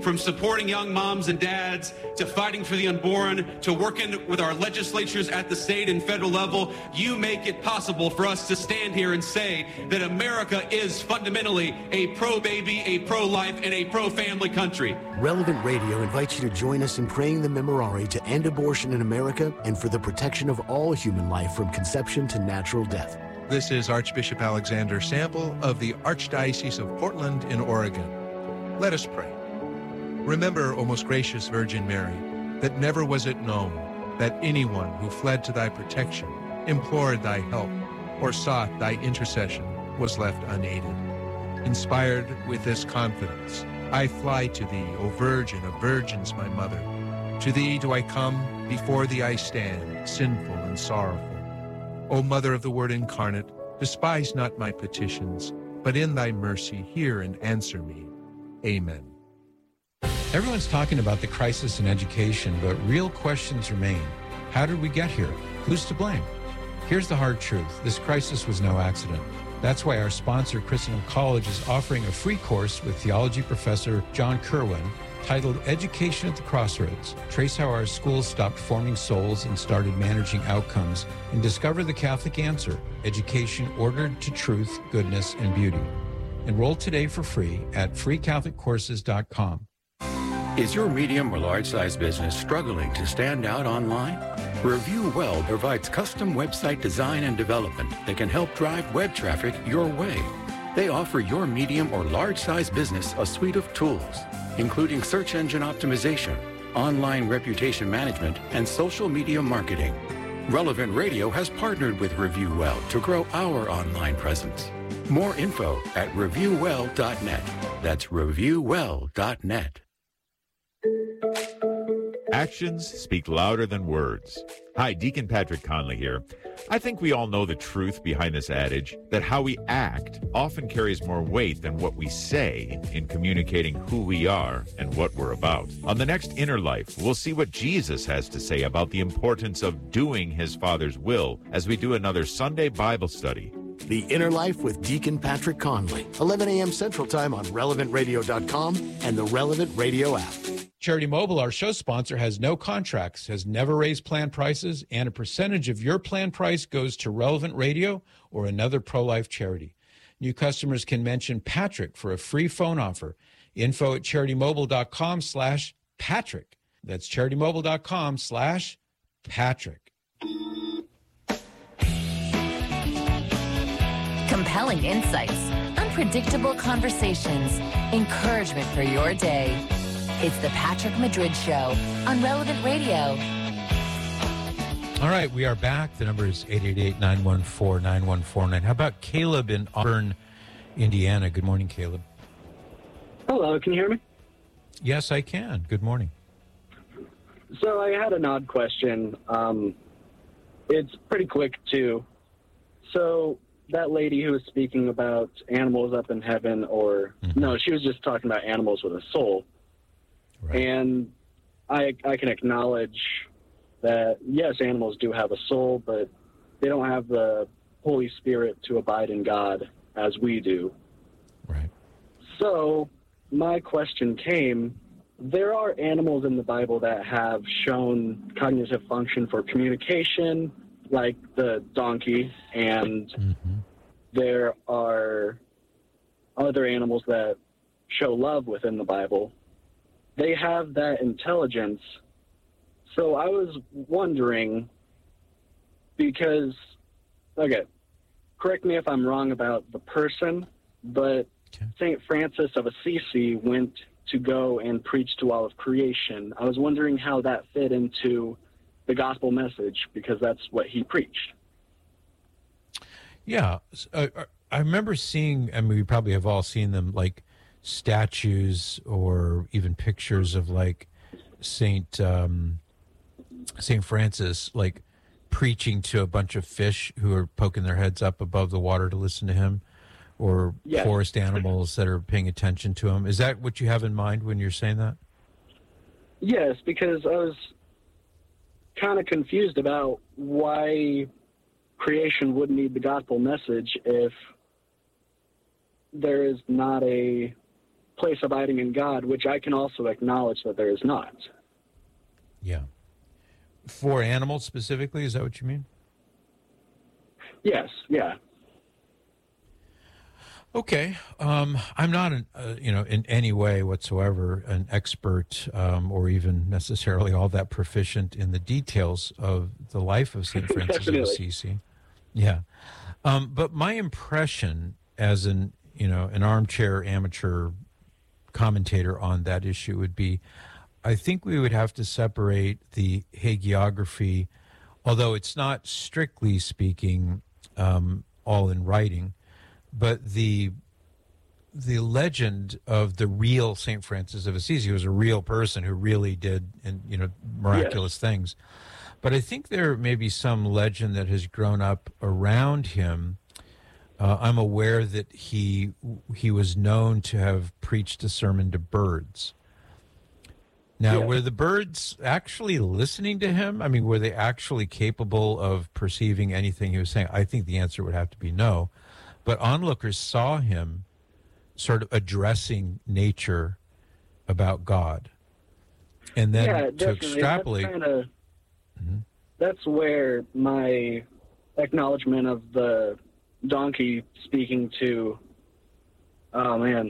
from supporting young moms and dads to fighting for the unborn to working with our legislatures at the state and federal level. You make it possible for us to stand here and say that America is fundamentally a pro-baby, a pro-life, and a pro-family country. Relevant Radio invites you to join us in praying the Memorare to end abortion in America and for the protection of all human life from conception to natural death. This is Archbishop Alexander Sample of the Archdiocese of Portland in Oregon. Let us pray. Remember, O most gracious Virgin Mary, that never was it known that anyone who fled to thy protection, implored thy help, or sought thy intercession was left unaided. Inspired with this confidence, I fly to thee, O Virgin of Virgins, my mother. To thee do I come, before thee I stand, sinful and sorrowful. O Mother of the Word incarnate, despise not my petitions, but in thy mercy hear and answer me. Amen. Everyone's talking about the crisis in education, but real questions remain. How did we get here? Who's to blame? Here's the hard truth. This crisis was no accident. That's why our sponsor, Christendom College, is offering a free course with theology professor John Kerwin titled Education at the Crossroads. Trace how our schools stopped forming souls and started managing outcomes, and discover the Catholic answer, education ordered to truth, goodness, and beauty. Enroll today for free at freecatholiccourses.com. Is your medium or large-size business struggling to stand out online? Review Well provides custom website design and development that can help drive web traffic your way. They offer your medium or large-size business a suite of tools, including search engine optimization, online reputation management, and social media marketing. Relevant Radio has partnered with Review Well to grow our online presence. More info at reviewwell.net. That's reviewwell.net. Actions speak louder than words. Hi, Deacon Patrick Conley here. I think we all know the truth behind this adage that how we act often carries more weight than what we say in communicating who we are and what we're about. On the next Inner Life, we'll see what Jesus has to say about the importance of doing his Father's will as we do another Sunday Bible study. The Inner Life with Deacon Patrick Conley, 11 a.m. Central Time on RelevantRadio.com and the Relevant Radio app. Charity Mobile, our show sponsor, has no contracts, has never raised plan prices, and a percentage of your plan price goes to Relevant Radio or another pro-life charity. New customers can mention Patrick for a free phone offer. Info at CharityMobile.com/Patrick. That's CharityMobile.com/Patrick. Compelling insights, unpredictable conversations, encouragement for your day. It's the Patrick Madrid Show on Relevant Radio. All right, we are back. The number is 888-914-9149. How about Caleb in Auburn, Indiana? Good morning, Caleb. Hello, can you hear me? Yes, I can. Good morning. So I had an odd question. It's pretty quick, too. So that lady who was speaking about animals up in heaven, or no, she was just talking about animals with a soul. Right. And I can acknowledge that, yes, animals do have a soul, but they don't have the Holy Spirit to abide in God as we do. Right. So my question came, there are animals in the Bible that have shown cognitive function for communication, like the donkey, and there are other animals that show love within the Bible. They have that intelligence. So I was wondering, because, okay, correct me if I'm wrong about the person, but St. Francis of Assisi went to go and preach to all of creation. I was wondering how that fit into the gospel message, because that's what he preached. Yeah. I remember seeing, I mean, we probably have all seen them, like statues or even pictures of like Saint Francis, like preaching to a bunch of fish who are poking their heads up above the water to listen to him, or forest animals that are paying attention to him. Is that what you have in mind when you're saying that? Yes, because I was kind of confused about why creation would need the gospel message if there is not a place abiding in God, which I can also acknowledge that there is not. Yeah. For animals specifically, is that what you mean? Yes, yeah. Okay. I'm not, in any way whatsoever an expert or even necessarily all that proficient in the details of the life of St. Francis of Assisi. Yeah. But my impression as an armchair amateur commentator on that issue would be, I think we would have to separate the hagiography, although it's not strictly speaking all in writing, but the legend of the real St. Francis of Assisi, who was a real person who really did miraculous things. But I think there may be some legend that has grown up around him. I'm aware that he was known to have preached a sermon to birds. Now, were the birds actually listening to him? I mean, were they actually capable of perceiving anything he was saying? I think the answer would have to be no. But onlookers saw him sort of addressing nature about God. And then to extrapolate... That's where my acknowledgement of the donkey speaking to... Oh, man.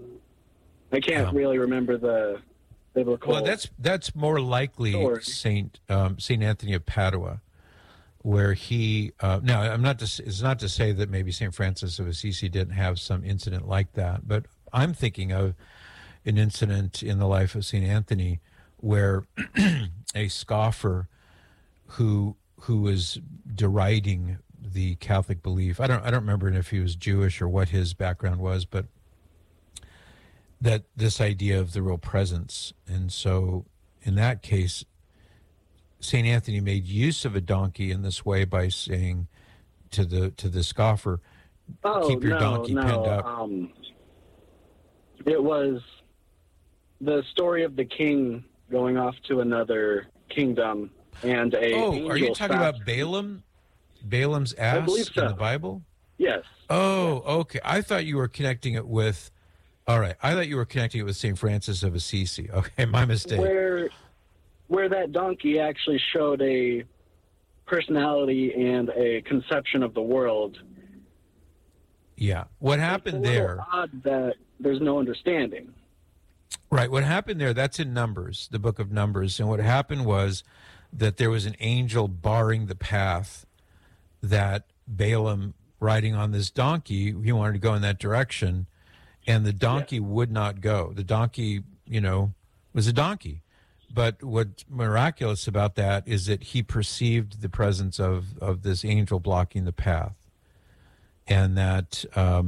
I can't really remember the biblical... Well, that's more likely Saint Anthony of Padua, where he... now, it's not to say that maybe St. Francis of Assisi didn't have some incident like that, but I'm thinking of an incident in the life of St. Anthony where a scoffer who was deriding the Catholic belief. I don't remember if he was Jewish or what his background was, but that this idea of the real presence. And so in that case, St. Anthony made use of a donkey in this way by saying to the scoffer, keep your donkey pinned up. It was the story of the king going off to another kingdom. And are you talking about Balaam? Balaam's ass in the Bible? Yes. Oh, okay. I thought you were connecting it with... All right. I thought you were connecting it with St. Francis of Assisi. Okay, my mistake. Where that donkey actually showed a personality and a conception of the world. Yeah. What happened there... It's odd that there's no understanding. Right. What happened there, that's in Numbers, the book of Numbers. And what happened was that there was an angel barring the path that Balaam, riding on this donkey, he wanted to go in that direction, and the donkey would not go. The donkey, was a donkey. But what's miraculous about that is that he perceived the presence of this angel blocking the path, and that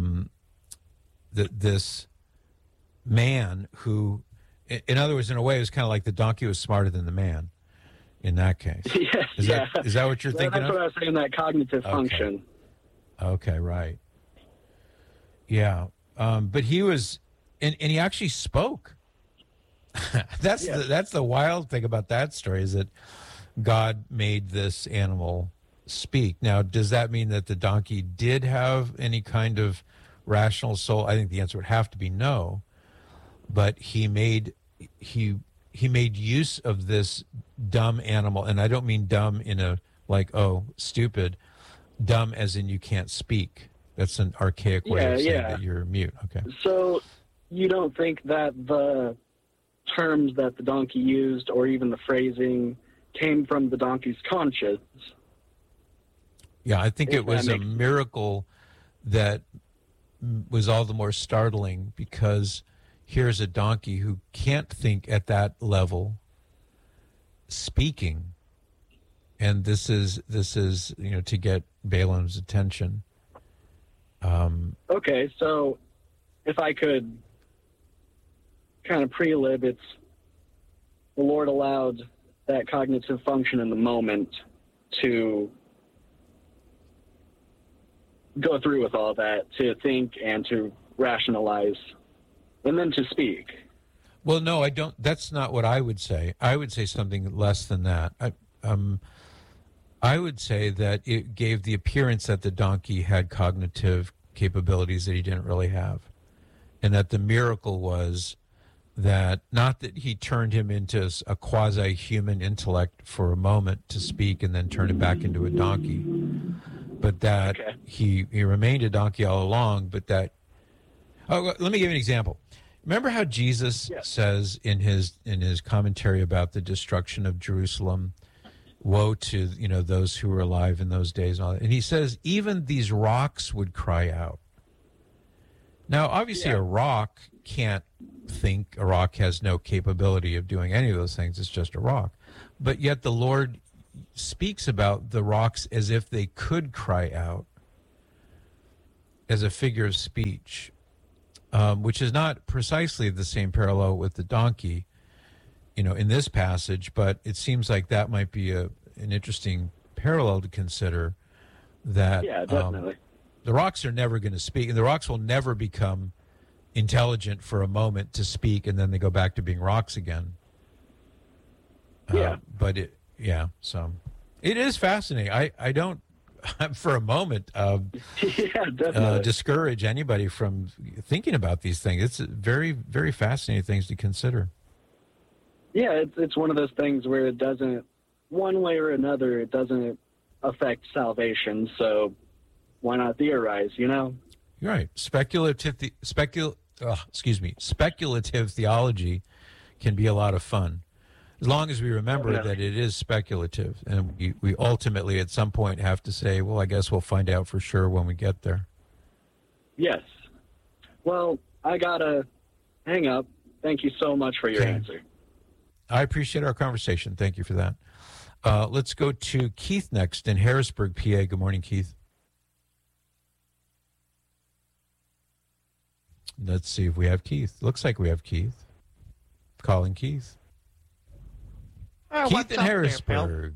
this man who, in other words, in a way, it was kind of like the donkey was smarter than the man. In that case, is that what you're thinking of? That's what I was saying, that cognitive function. Okay, right. Yeah, but he was, and he actually spoke. That's the wild thing about that story, is that God made this animal speak. Now, does that mean that the donkey did have any kind of rational soul? I think the answer would have to be no. But he made use of this dumb animal, and I don't mean dumb in a stupid, dumb as in you can't speak. That's an archaic way of saying that you're mute. Okay. So you don't think that the terms that the donkey used, or even the phrasing, came from the donkey's conscience? Yeah, I think it was a miracle that was all the more startling, because here's a donkey who can't think at that level speaking, and this is to get Balaam's attention. Okay, so if I could kind of pre-lib, it's the Lord allowed that cognitive function in the moment to go through with all that, to think and to rationalize, and then to speak. Well, no, I don't. That's not what I would say. I would say something less than that. I would say that it gave the appearance that the donkey had cognitive capabilities that he didn't really have. and that the miracle was that not that he turned him into a quasi-human intellect for a moment to speak and then turned it back into a donkey, but that he remained a donkey all along, but that... Oh, let me give you an example. Remember how Jesus says in his commentary about the destruction of Jerusalem, woe to those who were alive in those days, and all that. And he says even these rocks would cry out. Now, obviously, a rock can't think. A rock has no capability of doing any of those things. It's just a rock. But yet the Lord speaks about the rocks as if they could cry out, as a figure of speech, which is not precisely the same parallel with the donkey, in this passage, but it seems like that might be an interesting parallel to consider, that definitely. The rocks are never going to speak, and the rocks will never become intelligent for a moment to speak, and then they go back to being rocks again. But so it is fascinating. I don't, for a moment, discourage anybody from thinking about these things. It's very, very fascinating things to consider. Yeah, it's one of those things where it doesn't, one way or another, it doesn't affect salvation. So why not theorize, You're right. Speculative theology can be a lot of fun, as long as we remember that it is speculative, and we ultimately at some point have to say, well, I guess we'll find out for sure when we get there. Yes. Well, I gotta hang up. Thank you so much for your answer. I appreciate our conversation. Thank you for that. Let's go to Keith next in Harrisburg, PA. Good morning, Keith. Let's see if we have Keith. Looks like we have Keith. Calling Keith. Keith in Harrisburg.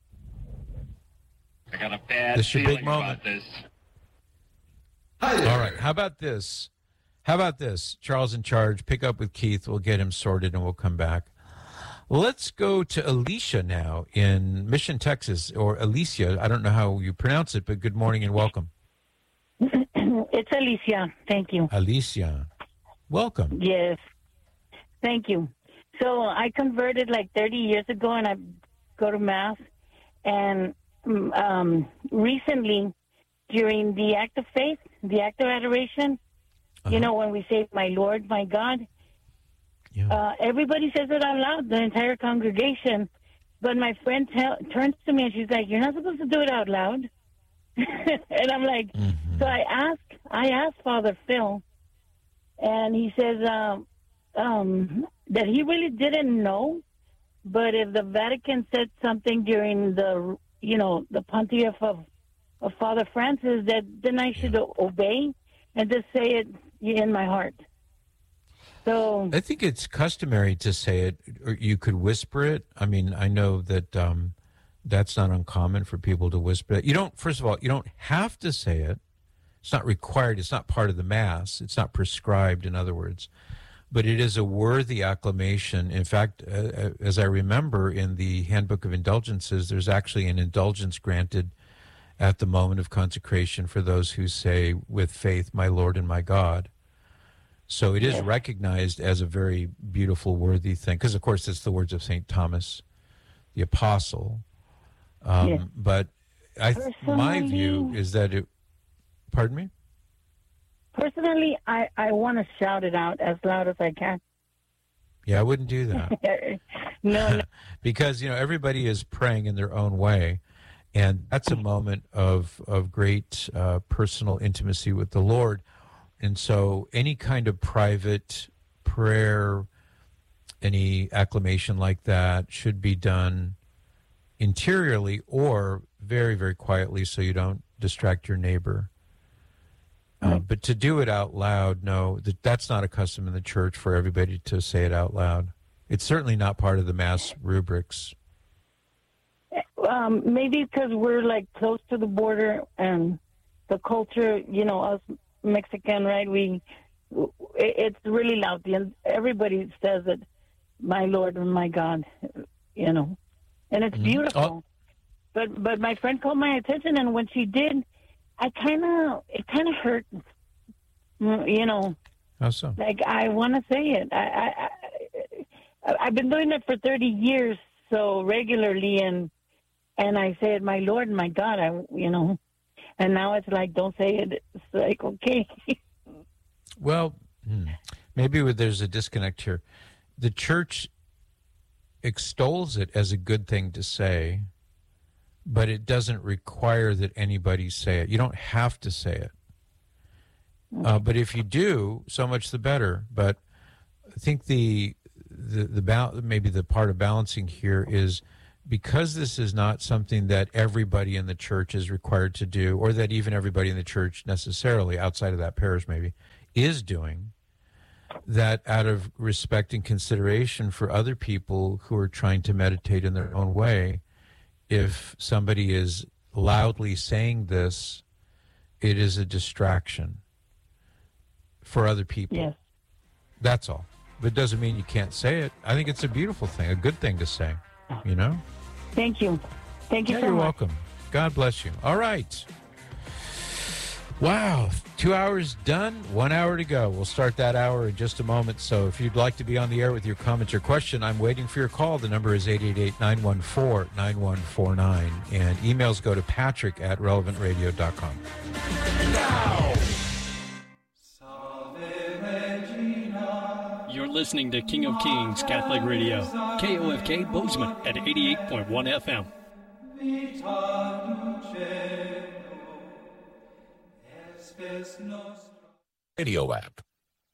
I got a bad this your feeling big moment. about this. Hi there. All right. How about this? Charles in charge. Pick up with Keith. We'll get him sorted and we'll come back. Let's go to Alicia now in Mission, Texas, or Alicia. I don't know how you pronounce it, but good morning and welcome. It's Alicia. Thank you. Alicia. Welcome. Yes. Thank you. So I converted like 30 years ago, and I go to Mass. And recently, during the act of faith, the act of adoration, when we say, my Lord, my God, everybody says it out loud, the entire congregation. But my friend turns to me and she's like, you're not supposed to do it out loud. And I'm like, so I asked Father Phil, and he says that he really didn't know, but if the Vatican said something during the pontiff of Father Francis, that then I should obey and just say it in my heart. So I think it's customary to say it, or you could whisper it. I mean, I know that that's not uncommon for people to whisper it. First of all, you don't have to say it. It's not required. It's not part of the Mass. It's not prescribed, in other words. But it is a worthy acclamation. In fact, as I remember in the Handbook of Indulgences, there's actually an indulgence granted at the moment of consecration for those who say with faith, my Lord and my God. So it is recognized as a very beautiful, worthy thing. Because, of course, it's the words of St. Thomas, the Apostle. But my view is that it... Pardon me? Personally, I want to shout it out as loud as I can. Yeah, I wouldn't do that. No. Because, everybody is praying in their own way. And that's a moment of great personal intimacy with the Lord. And so any kind of private prayer, any acclamation like that should be done interiorly or very, very quietly so you don't distract your neighbor. But to do it out loud, no, that's not a custom in the church for everybody to say it out loud. It's certainly not part of the Mass rubrics. Maybe because we're like close to the border and the culture, us Mexican, right? It's really loud. Everybody says it, my Lord and my God, and it's beautiful. But my friend called my attention, and when she did, it kind of hurt, How so? Like, I want to say it. I've been doing it for 30 years, so regularly, and I say it, my Lord and my God, and now it's like, don't say it. It's like, okay. Well, maybe there's a disconnect here. The church extols it as a good thing to say, but it doesn't require that anybody say it. You don't have to say it. But if you do, so much the better. But I think maybe the part of balancing here is, because this is not something that everybody in the church is required to do, or that even everybody in the church necessarily, outside of that parish maybe, is doing, that out of respect and consideration for other people who are trying to meditate in their own way, if somebody is loudly saying this, it is a distraction for other people. Yes. That's all. But it doesn't mean you can't say it. I think it's a beautiful thing, a good thing to say, you know? Thank you. Thank you so much. You're welcome. God bless you. All right. Wow. 2 hours done, 1 hour to go. We'll start that hour in just a moment. So if you'd like to be on the air with your comment or question, I'm waiting for your call. The number is 888-914-9149. And emails go to patrick@relevantradio.com. Now! You're listening to King of Kings Catholic Radio, KOFK Bozeman at 88.1 FM. Radio app.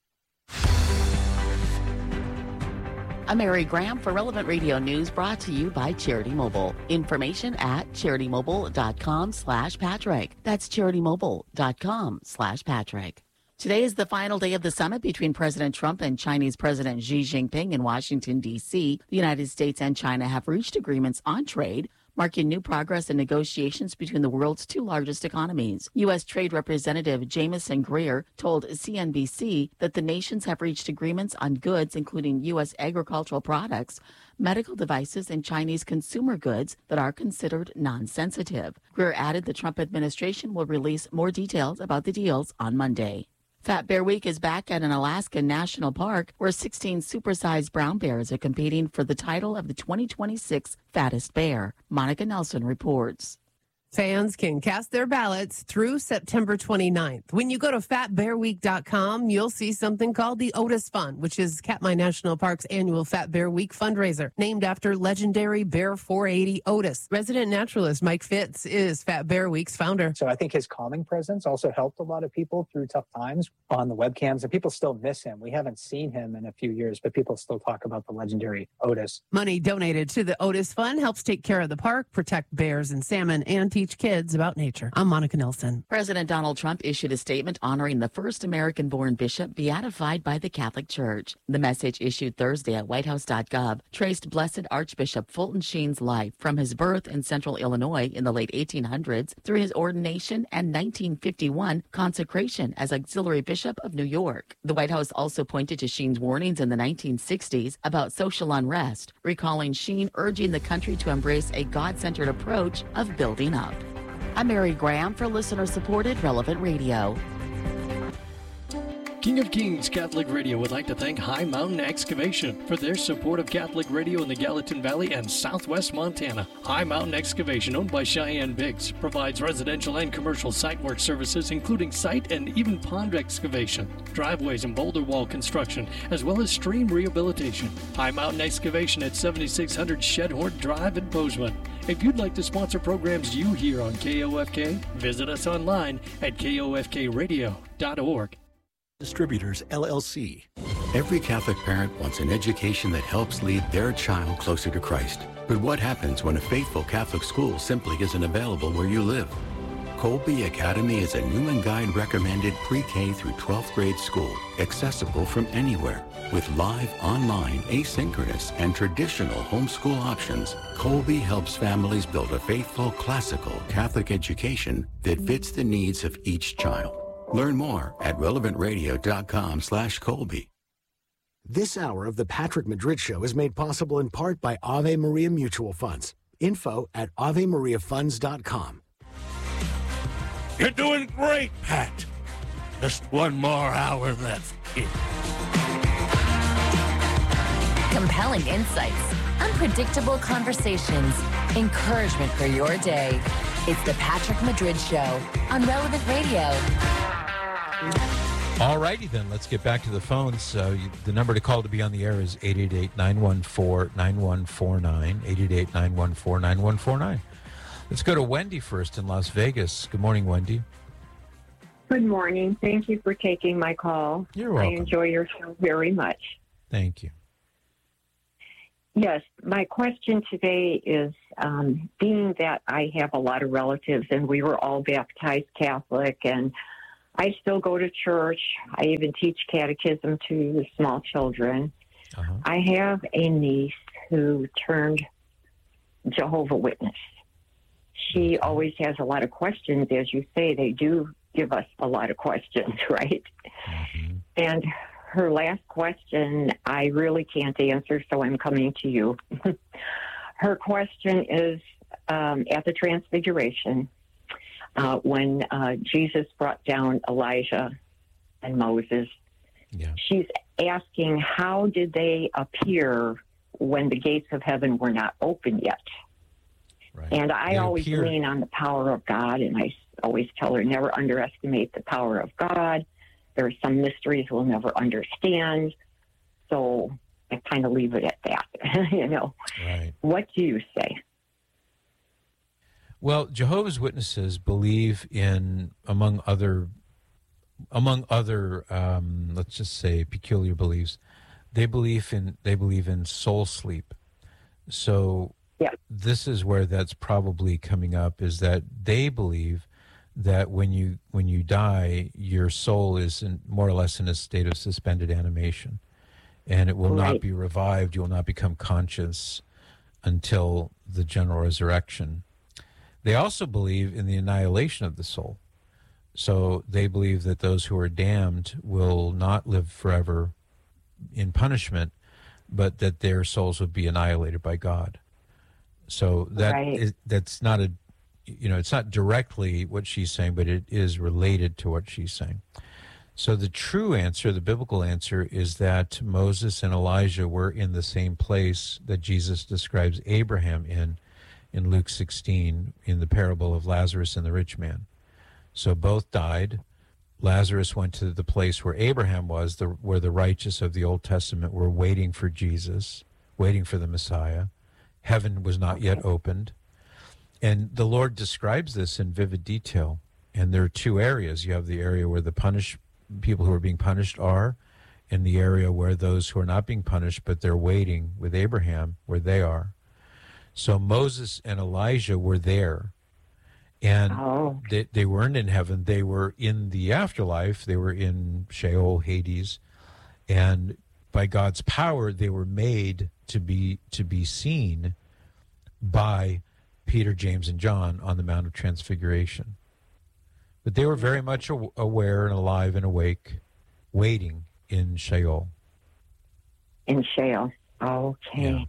I'm Mary Graham for Relevant Radio News, brought to you by Charity Mobile. Information at CharityMobile.com/Patrick. That's CharityMobile.com/Patrick. Today is the final day of the summit between President Trump and Chinese President Xi Jinping in Washington, D.C. The United States and China have reached agreements on trade, marking new progress in negotiations between the world's two largest economies. U.S. Trade Representative Jamieson Greer told CNBC that the nations have reached agreements on goods including U.S. agricultural products, medical devices, and Chinese consumer goods that are considered non-sensitive. Greer added the Trump administration will release more details about the deals on Monday. Fat Bear Week is back at an Alaska national park where 16 supersized brown bears are competing for the title of the 2026 Fattest Bear. Monica Nelson reports. Fans can cast their ballots through September 29th. When you go to fatbearweek.com, you'll see something called the Otis Fund, which is Katmai National Park's annual Fat Bear Week fundraiser, named after legendary Bear 480 Otis. Resident naturalist Mike Fitz is Fat Bear Week's founder. So I think his calming presence also helped a lot of people through tough times on the webcams, and people still miss him. We haven't seen him in a few years, but people still talk about the legendary Otis. Money donated to the Otis Fund helps take care of the park, protect bears and salmon, and teach kids about nature. I'm Monica Nelson. President Donald Trump issued a statement honoring the first American-born bishop beatified by the Catholic Church. The message, issued Thursday at whitehouse.gov, traced Blessed Archbishop Fulton Sheen's life from his birth in central Illinois in the late 1800s through his ordination and 1951 consecration as auxiliary bishop of New York. The White House also pointed to Sheen's warnings in the 1960s about social unrest, recalling Sheen urging the country to embrace a God-centered approach of building up. I'm Mary Graham for listener-supported Relevant Radio. King of Kings Catholic Radio would like to thank High Mountain Excavation for their support of Catholic radio in the Gallatin Valley and southwest Montana. High Mountain Excavation, owned by Cheyenne Biggs, provides residential and commercial site work services, including site and even pond excavation, driveways and boulder wall construction, as well as stream rehabilitation. High Mountain Excavation at 7600 Shedhorn Drive in Bozeman. If you'd like to sponsor programs you hear on KOFK, visit us online at kofkradio.org. Distributors, LLC. Every Catholic parent wants an education that helps lead their child closer to Christ. But what happens when a faithful Catholic school simply isn't available where you live? Colby Academy is a Newman Guide recommended pre-K through 12th grade school, accessible from anywhere. With live, online, asynchronous, and traditional homeschool options, Colby helps families build a faithful, classical Catholic education that fits the needs of each child. Learn more at relevantradio.com/Colby. This hour of the Patrick Madrid Show is made possible in part by Ave Maria Mutual Funds. Info at AveMariaFunds.com. You're doing great, Pat. Just one more hour left. in. Compelling insights, unpredictable conversations, encouragement for your day. It's the Patrick Madrid Show on Relevant Radio. All righty then, let's get back to the phones. The number to call to be on the air is 888-914-9149, 888-914-9149. Let's go to Wendy first in Las Vegas. Good morning, Wendy. Good morning. Thank you for taking my call. You're welcome. I enjoy your show very much. Thank you. Yes, my question today is, being that I have a lot of relatives and we were all baptized Catholic, and I still go to church. I even teach catechism to the small children. I have a niece who turned Jehovah's Witness. She always has a lot of questions. As you say, they do give us a lot of questions, right? And her last question, I really can't answer, so I'm coming to you. Her question is, at the Transfiguration, when Jesus brought down Elijah and Moses, she's asking, how did they appear when the gates of heaven were not open yet? Right. And I always lean on the power of God, and I always tell her, never underestimate the power of God. There are some mysteries we'll never understand. So I kind of leave it at that, you know. Right. What do you say? Well, Jehovah's Witnesses believe in, among other, let's just say, peculiar beliefs, they believe in soul sleep. So this is where that's probably coming up, is that they believe that when you die, your soul is more or less in a state of suspended animation, and it will not be revived. You will not become conscious until the general resurrection. They also believe in the annihilation of the soul. So they believe that those who are damned will not live forever in punishment, but that their souls would be annihilated by God. So that's not a, it's not directly what she's saying, but it is related to what she's saying. So the true answer, the biblical answer, is that Moses and Elijah were in the same place that Jesus describes Abraham in Luke 16, in the parable of Lazarus and the rich man. So both died. Lazarus went to the place where Abraham was, where the righteous of the Old Testament were waiting for Jesus, waiting for the Messiah. Heaven was not yet opened. And the Lord describes this in vivid detail. And there are two areas. You have the area where the people who are being punished are, and the area where those who are not being punished, but they're waiting with Abraham, where they are. So Moses and Elijah were there, and they weren't in heaven. They were in the afterlife. They were in Sheol, Hades, and by God's power, they were made to be seen by Peter, James, and John on the Mount of Transfiguration. But they were very much aware and alive and awake, waiting in Sheol. In Sheol. Okay. Yeah.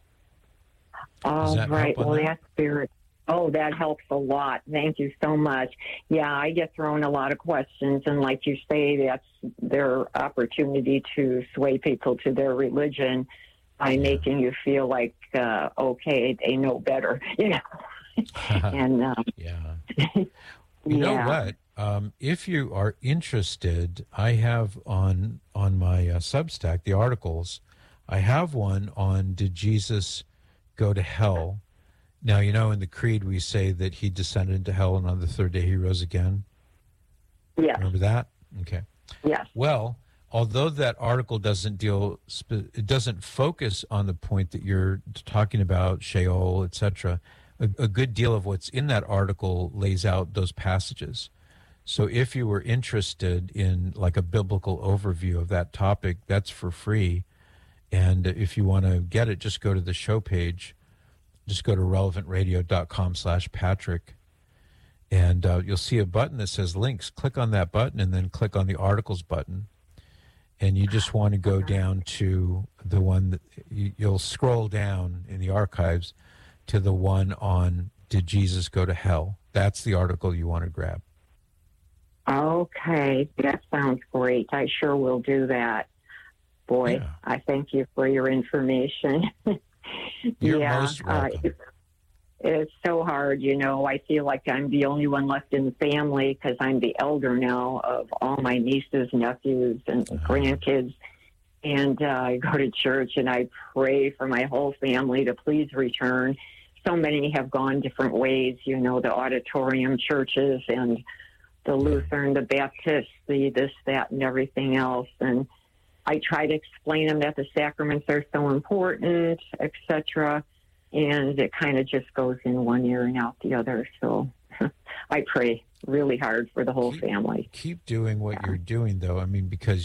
All right. Well, that's spirit. Oh, that helps a lot. Thank you so much. Yeah, I get thrown a lot of questions, and like you say, that's their opportunity to sway people to their religion by making you feel like, okay, they know better, you know. And you know what? If you are interested, I have on my Substack, the articles, I have one on Did Jesus Go to Hell? Now, in the Creed we say that he descended into hell and on the third day he rose again. Yeah. Remember that? Okay. Yeah. Well, although that article doesn't it doesn't focus on the point that you're talking about, Sheol, etc., a good deal of what's in that article lays out those passages. So if you were interested in like a biblical overview of that topic, that's for free. And if you want to get it, just go to the show page. Just go to relevantradio.com/Patrick. And you'll see a button that says links. Click on that button and then click on the articles button. And you just want to go down to the one that you'll scroll down in the archives to the one on Did Jesus Go to Hell? That's the article you want to grab. Okay, that sounds great. I sure will do that. Boy, Yeah. I thank you for your information. You're most welcome. It's so hard, you know. I feel like I'm the only one left in the family because I'm the elder now of all my nieces, nephews, and grandkids. And I go to church and I pray for my whole family to please return. So many have gone different ways, you know, the auditorium churches and the Lutheran, the Baptist, the this, that, and everything else. And I try to explain them that the sacraments are so important, etc. And it kind of just goes in one ear and out the other. So I pray really hard for the whole family. Keep doing what you're doing, though. I mean, because